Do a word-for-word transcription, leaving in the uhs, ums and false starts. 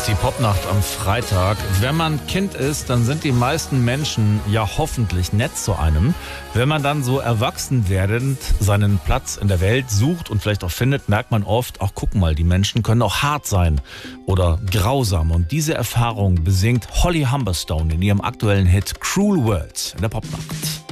Die Popnacht am Freitag. Wenn man Kind ist, dann sind die meisten Menschen ja hoffentlich nett zu einem. Wenn man dann so erwachsen werdend seinen Platz in der Welt sucht und vielleicht auch findet, merkt man oft, auch guck mal, die Menschen können auch hart sein oder grausam. Und diese Erfahrung besingt Holly Humberstone in ihrem aktuellen Hit Cruel World in der Popnacht.